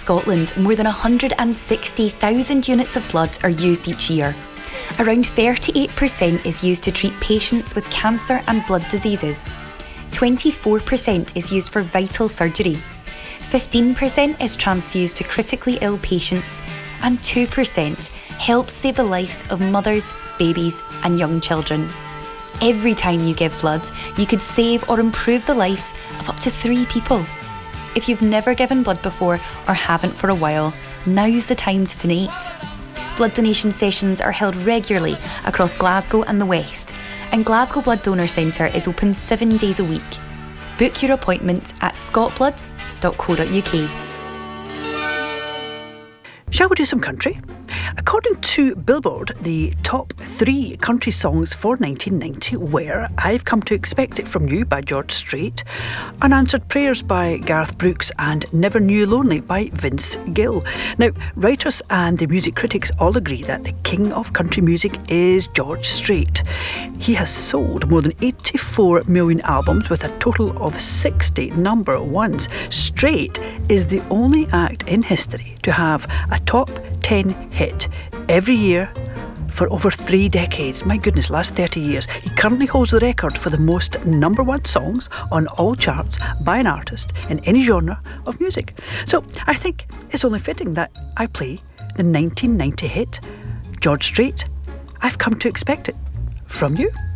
Scotland, more than 160,000 units of blood are used each year. Around 38% is used to treat patients with cancer and blood diseases. 24% is used for vital surgery. 15% is transfused to critically ill patients, and 2% helps save the lives of mothers, babies, and young children. Every time you give blood, you could save or improve the lives of up to 3 people. If you've never given blood before or haven't for a while, now's the time to donate. Blood donation sessions are held regularly across Glasgow and the West, and Glasgow Blood Donor Centre is open 7 days a week. Book your appointment at scotblood.co.uk. Shall we do some country? According to Billboard, the top 3 country songs for 1990 were I've Come to Expect It From You by George Strait, Unanswered Prayers by Garth Brooks, and Never Knew You Lonely by Vince Gill. Now, writers and the music critics all agree that the king of country music is George Strait. He has sold more than 84 million albums with a total of 60 number ones. Strait is the only act in history to have a top 10 hit every year for over 3 decades. My goodness, last 30 years. He currently holds the record for the most number 1 songs on all charts by an artist in any genre of music. So I think it's only fitting that I play the 1990 hit, George Strait, I've Come to Expect It From You.